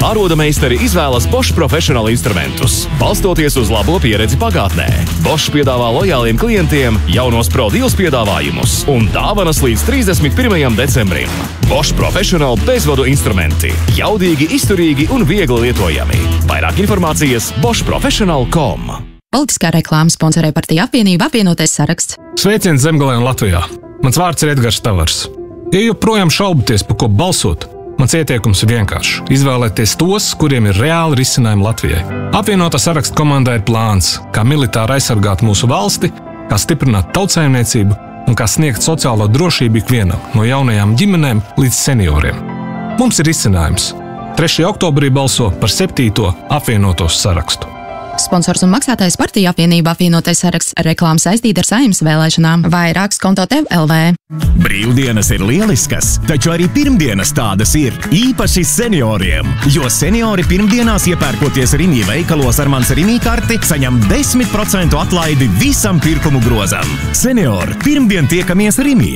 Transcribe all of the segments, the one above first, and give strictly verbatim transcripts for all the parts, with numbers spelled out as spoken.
Aroda meistari izvēlas Bosch Professional instrumentus, balstoties uz labo pieredzi pagātnē. Bosch piedāvā lojāliem klientiem jaunos Pro Deals piedāvājumus un dāvanas līdz trīsdesmit pirmajam decembrim. Bosch Professional bezvadu instrumenti. Jaudīgi, izturīgi un viegli lietojami. Vairāk informācijas bosch professional dot com. Politiskā reklāma sponsorē partija apvienība apvienotais saraksts. Sveiciens Zemgalē un Latvijā. Mans vārds ir Edgars Tavars. Ja joprojām šaubaties, par ko balsot, mans ieteikums ir vienkārši. Izvēlēties tos, kuriem ir reāli risinājumi Latvijai. Apvienotā saraksta komandā ir plāns, kā militāri aizsargāt mūsu valsti, kā stiprināt tautsaimniecību un kā sniegt sociālo drošību ikvienam, no jaunajām ģimenēm līdz senioriem. Mums ir risinājums. trešajā oktobrī balso par septīto apvienoto sarakstu. Sponsors un maksātājs partija apvienība apvienotais saraksts. Reklāma saistīta ar Saeimas vēlēšanām. Vairāks konto tev L V. Brīvdienas ir lieliskas, taču arī pirmdienas tādas ir. Īpaši senioriem, jo seniori pirmdienās iepērkoties Rimi veikalos ar mans Rimi karti, saņem desmit procentu atlaidi visam pirkumu grozam. Seniori, pirmdien tiekamies Rimi.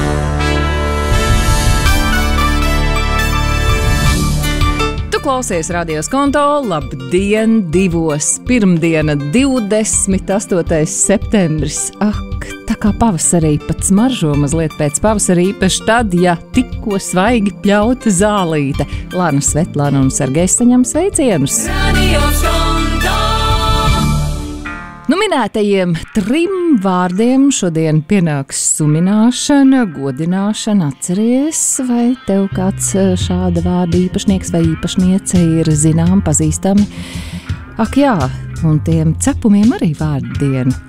Klausies Radio Skonto, labdien, divos, pirmdiena, divdesmit astotais septembris. Ak, tā kā pavasarī pat smaržo mazliet pēc pavasarī, īpaši tad, ja tikko svaigi pļauta zālīte. Lana Svetlana un Sergejs saņem sveicienus. Radio Skonto! Nu, minētajiem trim vārdiem šodien pienāks sumināšana, godināšana. Atceries, vai tev kāds šāda vārda īpašnieks vai īpašniece ir zinām, pazīstami? Ak jā, un tiem cepumiem arī vārdu dienu.